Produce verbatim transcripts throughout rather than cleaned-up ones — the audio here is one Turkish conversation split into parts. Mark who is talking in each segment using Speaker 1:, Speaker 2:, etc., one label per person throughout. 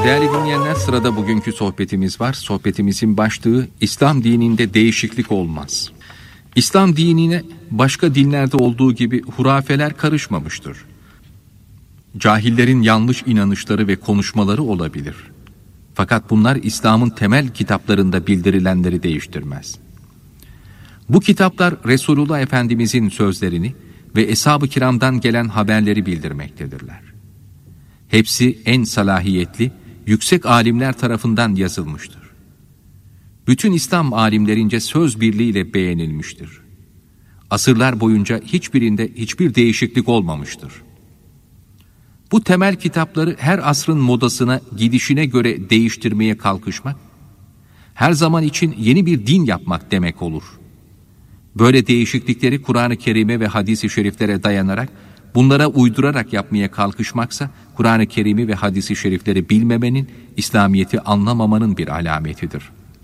Speaker 1: Değerli dinleyenler, sırada bugünkü sohbetimiz var. Sohbetimizin başlığı İslam dininde değişiklik olmaz. İslam dinine başka dinlerde olduğu gibi hurafeler karışmamıştır. Cahillerin yanlış inanışları ve konuşmaları olabilir. Fakat bunlar İslam'ın temel kitaplarında bildirilenleri değiştirmez. Bu kitaplar Resulullah Efendimizin sözlerini ve Eshab-ı Kiram'dan gelen haberleri bildirmektedirler. Hepsi en salahiyetli, yüksek alimler tarafından yazılmıştır. Bütün İslam alimlerince söz birliğiyle beğenilmiştir. Asırlar boyunca hiçbirinde hiçbir değişiklik olmamıştır. Bu temel kitapları her asrın modasına, gidişine göre değiştirmeye kalkışmak, her zaman için yeni bir din yapmak demek olur. Böyle değişiklikleri Kur'an-ı Kerim'e ve hadis-i şeriflere dayanarak, bunlara uydurarak yapmaya kalkışmaksa, Kur'an-ı Kerim'i ve hadis-i şerifleri bilmemenin, İslamiyet'i anlamamanın bir alametidir.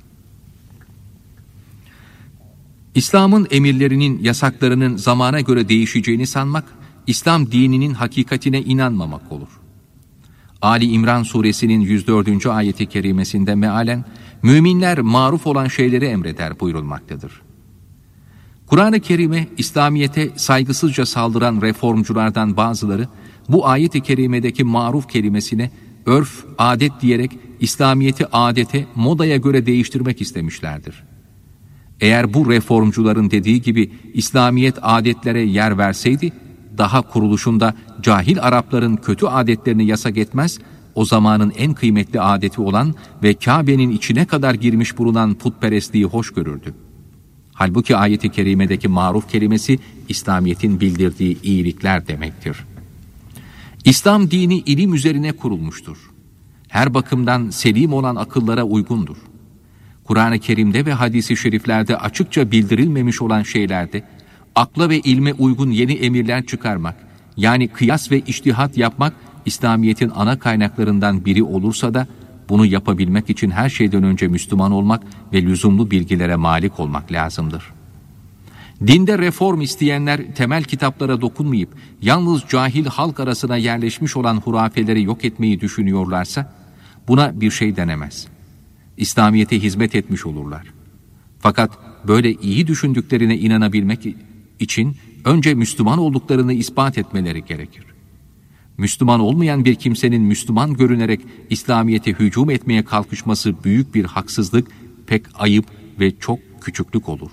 Speaker 1: İslam'ın emirlerinin, yasaklarının zamana göre değişeceğini sanmak, İslam dininin hakikatine inanmamak olur. Ali İmran suresinin yüz dördüncü ayeti kerimesinde mealen, müminler maruf olan şeyleri emreder buyurulmaktadır. Kur'an-ı Kerim'e, İslamiyet'e saygısızca saldıran reformculardan bazıları, bu ayet-i kerimedeki maruf kelimesine örf, adet diyerek İslamiyet'i adete, modaya göre değiştirmek istemişlerdir. Eğer bu reformcuların dediği gibi İslamiyet adetlere yer verseydi, daha kuruluşunda cahil Arapların kötü adetlerini yasak etmez, o zamanın en kıymetli adeti olan ve Kabe'nin içine kadar girmiş bulunan putperestliği hoş görürdü. Halbuki ayet-i kerimedeki maruf kelimesi İslamiyet'in bildirdiği iyilikler demektir. İslam dini ilim üzerine kurulmuştur. Her bakımdan selim olan akıllara uygundur. Kur'an-ı Kerim'de ve hadis-i şeriflerde açıkça bildirilmemiş olan şeylerde, akla ve ilme uygun yeni emirler çıkarmak, yani kıyas ve içtihat yapmak, İslamiyet'in ana kaynaklarından biri olursa da, bunu yapabilmek için her şeyden önce Müslüman olmak ve lüzumlu bilgilere malik olmak lazımdır. Dinde reform isteyenler temel kitaplara dokunmayıp, yalnız cahil halk arasına yerleşmiş olan hurafeleri yok etmeyi düşünüyorlarsa, buna bir şey denemez. İslamiyet'e hizmet etmiş olurlar. Fakat böyle iyi düşündüklerine inanabilmek için önce Müslüman olduklarını ispat etmeleri gerekir. Müslüman olmayan bir kimsenin Müslüman görünerek İslamiyet'e hücum etmeye kalkışması büyük bir haksızlık, pek ayıp ve çok küçüklük olur.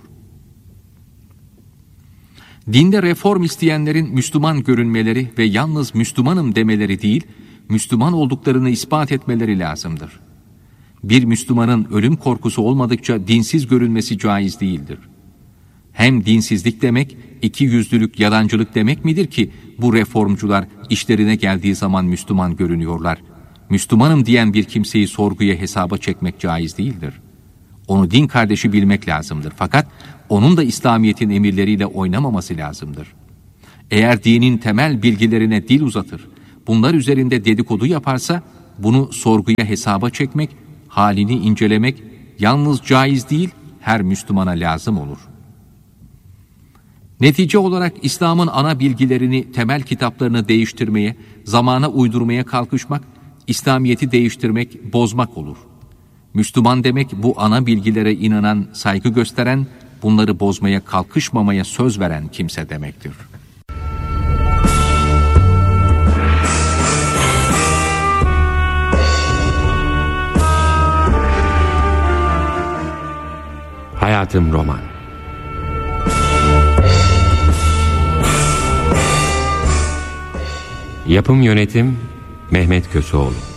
Speaker 1: Dinde reform isteyenlerin Müslüman görünmeleri ve yalnız Müslümanım demeleri değil, Müslüman olduklarını ispat etmeleri lazımdır. Bir Müslümanın ölüm korkusu olmadıkça dinsiz görünmesi caiz değildir. Hem dinsizlik demek, iki yüzlülük, yalancılık demek midir ki bu reformcular işlerine geldiği zaman Müslüman görünüyorlar? Müslümanım diyen bir kimseyi sorguya, hesaba çekmek caiz değildir. Onu din kardeşi bilmek lazımdır. Fakat onun da İslamiyet'in emirleriyle oynamaması lazımdır. Eğer dinin temel bilgilerine dil uzatır, bunlar üzerinde dedikodu yaparsa, bunu sorguya, hesaba çekmek, halini incelemek yalnız caiz değil, her Müslümana lazım olur. Netice olarak İslam'ın ana bilgilerini, temel kitaplarını değiştirmeye, zamana uydurmaya kalkışmak, İslamiyet'i değiştirmek, bozmak olur. Müslüman demek, bu ana bilgilere inanan, saygı gösteren, bunları bozmaya kalkışmamaya söz veren kimse demektir.
Speaker 2: Hayatım Roman. Yapım Yönetim Mehmet Köseoğlu.